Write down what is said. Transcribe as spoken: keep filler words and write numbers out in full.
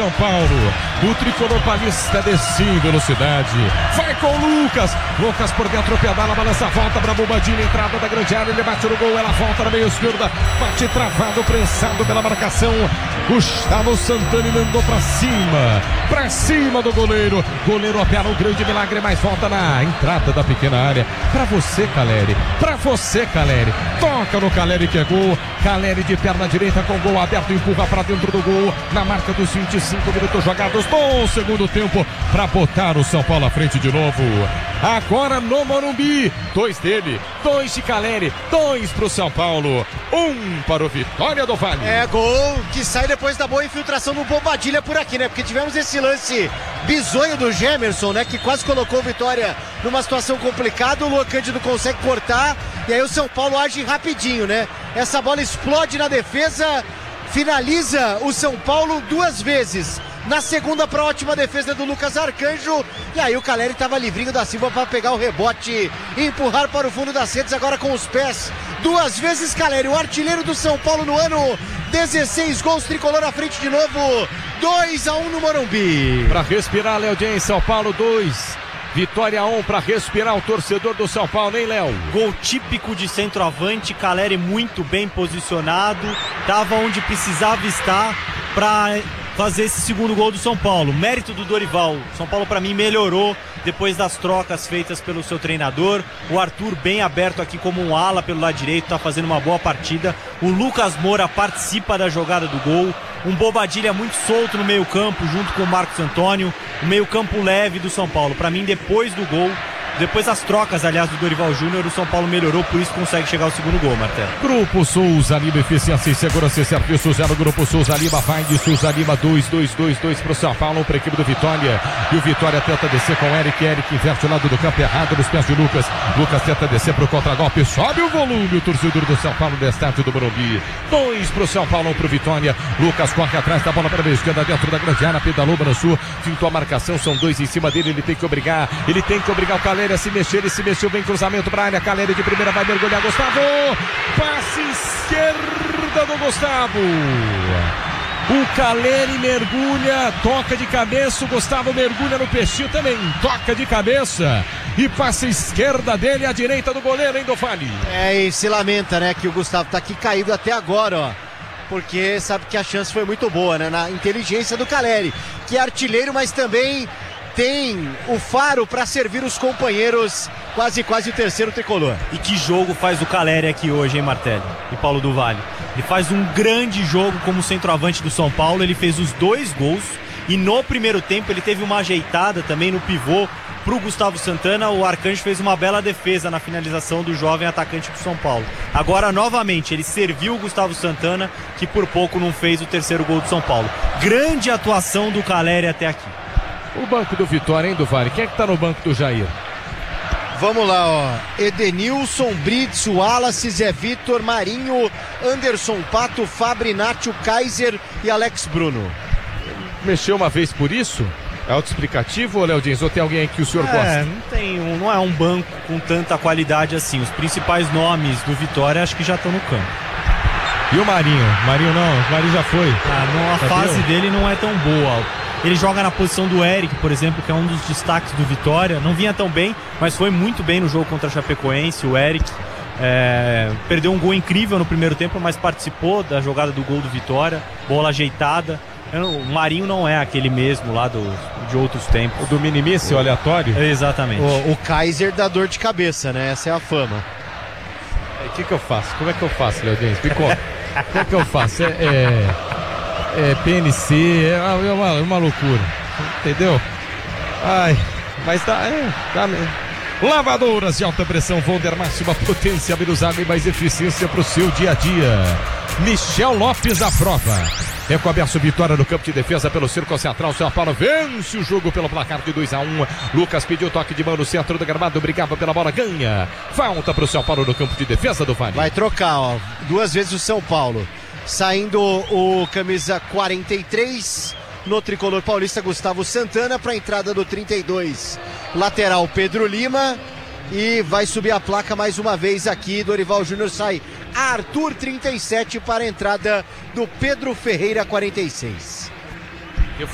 São Paulo. O tricolor paulista descendo velocidade. Vai com o Lucas. Lucas por dentro, pedala, balança, volta para Bobadilha, entrada da grande área. Ele bate no gol, ela volta na meia esquerda. Bate travado, prensado pela marcação. Gustavo Santana mandou para cima. Para cima do goleiro. Goleiro opera o grande milagre, mas volta na entrada da pequena área. Para você, Caleri. Para você, Caleri. Toca no Caleri que é gol. Caleri de perna direita com gol aberto, empurra para dentro do gol. Na marca dos vinte e cinco minutos jogados no segundo tempo, para botar o São Paulo à frente de novo. Agora no Morumbi, dois dele, dois de Caleri, dois para o São Paulo, um para o Vitória do Vale. É gol que sai depois da boa infiltração no Bobadilha por aqui, né? Porque tivemos esse lance bizonho do Gemerson, né? Que quase colocou o Vitória numa situação complicada. O Luan Cândido consegue cortar e aí o São Paulo age rapidinho, né? Essa bola explode na defesa, finaliza o São Paulo duas vezes. Na segunda, para ótima defesa do Lucas Arcanjo. E aí o Caleri estava livrinho da Silva para pegar o rebote e empurrar para o fundo das redes agora com os pés. Duas vezes Caleri, o artilheiro do São Paulo no ano. dezesseis gols, tricolor à frente de novo. dois a um no Morumbi. Para respirar, Léo James, São Paulo dois. Vitória um para respirar o torcedor do São Paulo, hein, Léo? Gol típico de centroavante, Caleri muito bem posicionado, estava onde precisava estar para fazer esse segundo gol do São Paulo. Mérito do Dorival. São Paulo, para mim, melhorou depois das trocas feitas pelo seu treinador. O Arthur bem aberto aqui como um ala pelo lado direito, está fazendo uma boa partida. O Lucas Moura participa da jogada do gol. Um Bobadilha muito solto no meio campo, junto com o Marcos Antônio. O meio campo leve do São Paulo. Para mim, depois do gol, depois das trocas, aliás, do Dorival Júnior, o São Paulo melhorou, por isso consegue chegar ao segundo gol, Martelo. Grupo Souza Lima, eficiência e segurança e serviço zero. Grupo Souza Lima, vai de Souza Lima, dois, dois, dois, dois para o São Paulo, um para a equipe do Vitória. E o Vitória tenta descer com o Eric. Eric inverte o lado do campo errado, nos pés de Lucas. Lucas tenta descer para o contragolpe, sobe o volume, o torcedor do São Paulo no estádio do Morumbi. Dois para o São Paulo, um para o Vitória. Lucas corre atrás da bola para a esquerda, dentro da grande área, pedalou para o sul, fintou a marcação, são dois em cima dele, ele tem que obrigar, ele tem que obrigar o Caleri a se mexer, ele se mexeu bem, cruzamento para a área, Caleri de primeira vai mergulhar, Gustavo, passe esquerda do Gustavo, o Caleri mergulha, toca de cabeça, o Gustavo mergulha no peixinho também, toca de cabeça e passe esquerda dele, à direita do goleiro, hein, do Vale. É, e se lamenta, né, que o Gustavo tá aqui caído até agora, ó, porque sabe que a chance foi muito boa, né, na inteligência do Caleri, que é artilheiro, mas também tem o faro para servir os companheiros, quase quase o terceiro tricolor. E que jogo faz o Caleri aqui hoje, hein, Martelli e Paulo do Vale? Ele faz um grande jogo como centroavante do São Paulo, ele fez os dois gols e no primeiro tempo ele teve uma ajeitada também no pivô pro Gustavo Santana. O Arcanjo fez uma bela defesa na finalização do jovem atacante do São Paulo. Agora, novamente, ele serviu o Gustavo Santana, que por pouco não fez o terceiro gol do São Paulo. Grande atuação do Caleri até aqui. O banco do Vitória, hein, do Vale? Quem é que tá no banco do Jair? Vamos lá, ó. Edenilson, Brits, Wallace, Zé Vitor, Marinho, Anderson Pato, Fabri, Nacho, Kaiser e Alex Bruno. Mexeu uma vez por isso? É autoexplicativo, Léo Dins? Ou tem alguém aí que o senhor é, gosta? Não tem, um, não é um banco com tanta qualidade assim. Os principais nomes do Vitória acho que já estão no campo. E o Marinho? Marinho não, o Marinho já foi. Ah, não, a já fase viu? dele não é tão boa. Ele joga na posição do Eric, por exemplo, que é um dos destaques do Vitória. Não vinha tão bem, mas foi muito bem no jogo contra a Chapecoense. O Eric é, perdeu um gol incrível no primeiro tempo, mas participou da jogada do gol do Vitória. Bola ajeitada. O Marinho não é aquele mesmo lá do, de outros tempos. O do minimice, o aleatório? Exatamente. O, o Kaiser dá dor de cabeça, né? Essa é a fama. O que que eu faço? Como é que eu faço, Léo Dins? Me conta. Como é que eu faço? É... é... É P N C, é uma, uma loucura, entendeu? Ai, mas tá, é, tá mesmo. Lavadoras de alta pressão Volder, máxima potência, menos água e mais eficiência para o seu dia a dia. Michel Lopes aprova. É com a Berço Vitória no campo de defesa pelo Círculo Central. São Paulo vence o jogo pelo placar de dois a um. Lucas pediu toque de mão no centro do gramado, brigava pela bola, ganha. Falta para o São Paulo no campo de defesa do Vale. Vai trocar, ó, duas vezes o São Paulo. Saindo o camisa quarenta e três no tricolor paulista, Gustavo Santana, para a entrada do trinta e dois, lateral Pedro Lima, e vai subir a placa mais uma vez aqui. Dorival Júnior sai Arthur trinta e sete para a entrada do Pedro Ferreira quarenta e seis.